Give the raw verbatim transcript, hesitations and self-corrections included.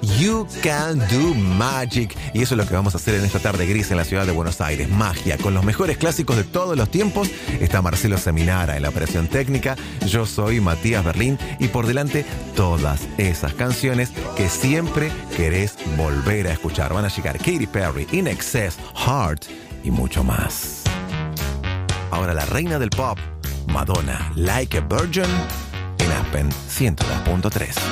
You Can Do Magic. Y eso es lo que vamos a hacer en esta tarde gris en la ciudad de Buenos Aires. Magia, con los mejores clásicos de todos los tiempos. Está Marcelo Seminara en la operación técnica. Yo soy Matías Berlín. Y por delante, todas esas canciones que siempre querés volver a escuchar. Van a llegar Katy Perry, In Excess, Heart y mucho más. Ahora la reina del pop, Madonna, Like a Virgin, en Aspen ciento dos punto tres.